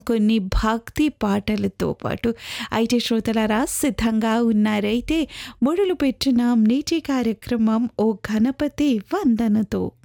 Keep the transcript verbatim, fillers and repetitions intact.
కొన్ని భక్తి పాటలతో పాటు. అయితే శ్రోతలారా సిద్ధంగా ఉన్నారైతే మొదలు పెట్టినాం నేటి కార్యక్రమం ఓ గణపతి వందనతో.